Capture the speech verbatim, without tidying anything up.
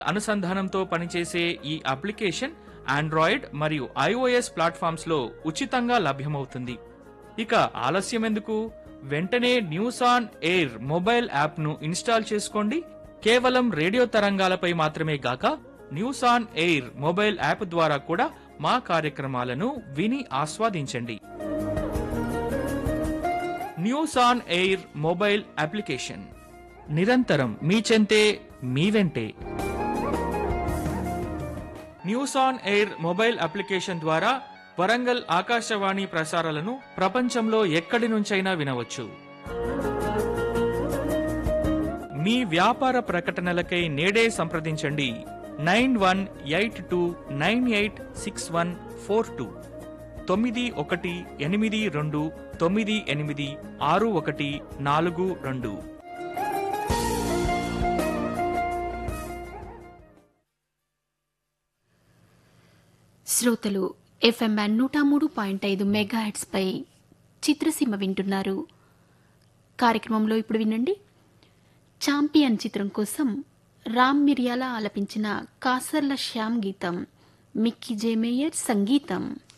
అనుసంధానంతో పనిచేసే ఈ application Android మరియు ఐఓఎస్ ప్లాట్ఫామ్స్ లో ఉచితంగా లభ్యమవుతుంది. ఇక ఆలస్యం ఎందుకు? వెంటనే news on air mobile app ను ఇన్స్టాల్ చేసుకోండి. కేవలం రేడియో తరంగాలపై మాత్రమే గాక news on air mobile app ద్వారా కూడా మా కార్యక్రమాలను విని ఆస్వాదించండి. News on air mobile application నిరంతరం మీ చెంతే, మీ వెంటే. News on air mobile application ద్వారా వరంగల్ ఆకాశవాణి ప్రసారాలను ప్రపంచంలో ఎక్కడి నుంచైనా వినవచ్చు. మీ వ్యాపార ప్రకటనలకై నేడే సంప్రదించండి nine one eight two nine eight six one four two తొమ్మిది ఒకటి ఎనిమిది రెండు తొమ్మిది ఎనిమిది ఆరు ఒకటి నాలుగు రెండు. శ్రోతలు ఎఫ్ఎం బ్యాండ్ నూట మూడు పాయింట్ ఐదు మెగాహెట్స్ పై చిత్రసీమ వింటున్నారు. కార్యక్రమంలో ఇప్పుడు వినండి. ఛాంపియన్ చిత్రం కోసం రామ్ మిరియాల ఆలపించిన కాసర్ల శ్యామ్ గీతం, మిక్కీ జే మేయర్ సంగీతం.